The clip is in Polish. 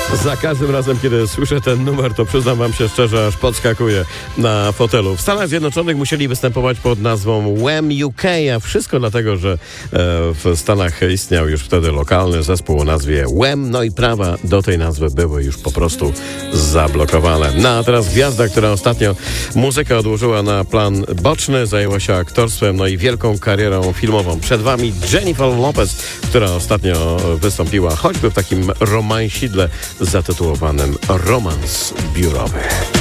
Za każdym razem, kiedy słyszę ten numer, to przyznam wam się szczerze, aż podskakuję na fotelu. W Stanach Zjednoczonych musieli występować pod nazwą Wham UK, a wszystko dlatego, że w Stanach istniał już wtedy lokalny zespół o nazwie Wham, no i prawa do tej nazwy były już po prostu zablokowane. No a teraz gwiazda, która ostatnio muzykę odłożyła na plan boczny, zajęła się aktorstwem, no i wielką karierą filmową. Przed wami Jennifer Lopez, która ostatnio wystąpiła choćby w takim romansidle zatytułowanym Romans biurowy.